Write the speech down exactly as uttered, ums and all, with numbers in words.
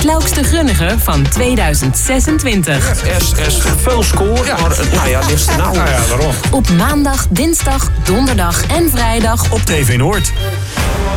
Clauks de Grunnige van tweeduizend zesentwintig. Er is, er is veel score, ja. maar nou ja, dit is de nou. Nou ja, waarom? Op maandag, dinsdag, donderdag en vrijdag Op T V Noord.